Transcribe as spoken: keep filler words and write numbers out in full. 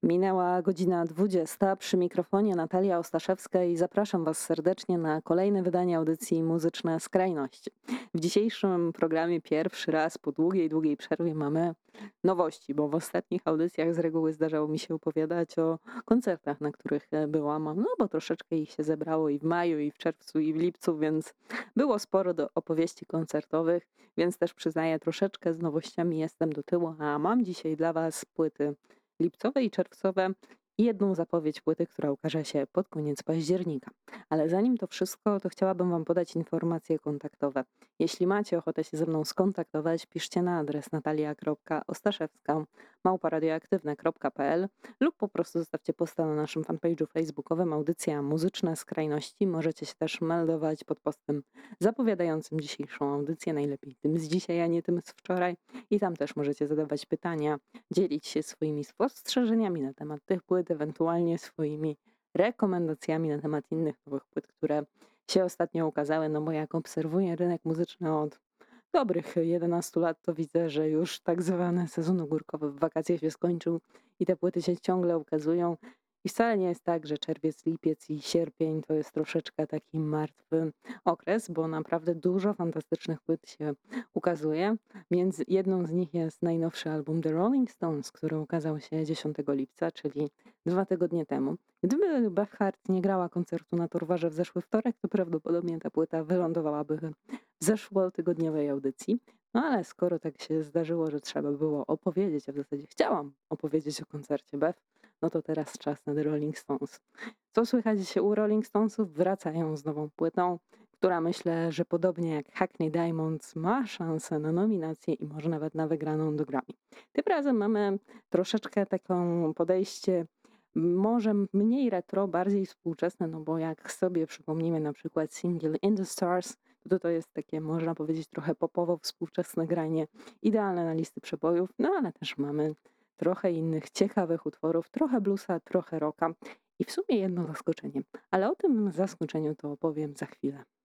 Minęła godzina dwudziesta. Przy mikrofonie Natalia Ostaszewska i zapraszam Was serdecznie na kolejne wydanie audycji Muzyczne Skrajności. W dzisiejszym programie pierwszy raz po długiej, długiej przerwie mamy nowości, bo w ostatnich audycjach z reguły zdarzało mi się opowiadać o koncertach, na których byłam, no bo troszeczkę ich się zebrało i w maju, i w czerwcu, i w lipcu, więc było sporo do opowieści koncertowych, więc też przyznaję, troszeczkę z nowościami jestem do tyłu, a mam dzisiaj dla Was płyty lipcowe i czerwcowe i jedną zapowiedź płyty, która ukaże się pod koniec października. Ale zanim to wszystko, to chciałabym Wam podać informacje kontaktowe. Jeśli macie ochotę się ze mną skontaktować, piszcie na adres natalia kropka ostaszewska małpa radioaktywne kropka pe el lub po prostu zostawcie posta na naszym fanpage'u facebookowym audycja Muzyczne Skrajności. Możecie się też meldować pod postem zapowiadającym dzisiejszą audycję, najlepiej tym z dzisiaj, a nie tym z wczoraj. I tam też możecie zadawać pytania, dzielić się swoimi spostrzeżeniami na temat tych płyt, ewentualnie swoimi rekomendacjami na temat innych nowych płyt, które się ostatnio ukazały, no bo jak obserwuję rynek muzyczny od dobrych jedenastu lat, to widzę, że już tak zwany sezon ogórkowy w wakacje się skończył i te płyty się ciągle ukazują. I wcale nie jest tak, że czerwiec, lipiec i sierpień to jest troszeczkę taki martwy okres, bo naprawdę dużo fantastycznych płyt się ukazuje. Między jedną z nich jest najnowszy album The Rolling Stones, który ukazał się dziesiątego lipca, czyli dwa tygodnie temu. Gdyby Beth Hart nie grała koncertu na Torwarze w zeszły wtorek, to prawdopodobnie ta płyta wylądowałaby w zeszłotygodniowej audycji. No ale skoro tak się zdarzyło, że trzeba było opowiedzieć, a w zasadzie chciałam opowiedzieć o koncercie Beth, no to teraz czas na The Rolling Stones. Co słychać się u Rolling Stonesów? Wracają z nową płytą, która myślę, że podobnie jak Hackney Diamonds ma szansę na nominację i może nawet na wygraną do Grammy. Tym razem mamy troszeczkę taką podejście może mniej retro, bardziej współczesne, no bo jak sobie przypomnimy na przykład single In the Stars, to to jest takie, można powiedzieć, trochę popowo współczesne granie, idealne na listy przebojów, no ale też mamy trochę innych ciekawych utworów, trochę bluesa, trochę rocka i w sumie jedno zaskoczenie, ale o tym zaskoczeniu to opowiem za chwilę.